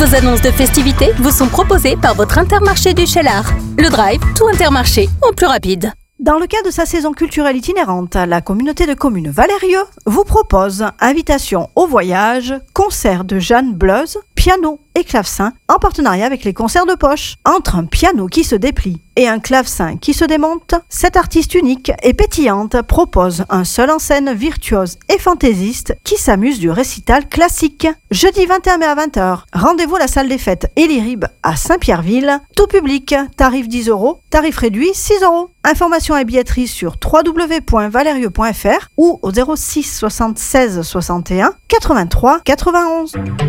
Vos annonces de festivités vous sont proposées par votre Intermarché du Cheylard. Le Drive, tout Intermarché, en plus rapide. Dans le cadre de sa saison culturelle itinérante, la communauté de communes Valérieux vous propose invitation au voyage, concert de Jeanne Bleuse, piano et clavecin, en partenariat avec les concerts de poche. Entre un piano qui se déplie et un clavecin qui se démonte, cette artiste unique et pétillante propose un seul en scène virtuose et fantaisiste qui s'amuse du récital classique. Jeudi 21 mai à 20h, rendez-vous à la salle des fêtes Elirib à Saint-Pierreville, tout public, tarif 10 €, tarif réduit 6 €. Informations et billetterie sur www.valerieux.fr ou au 06 76 61 83 91.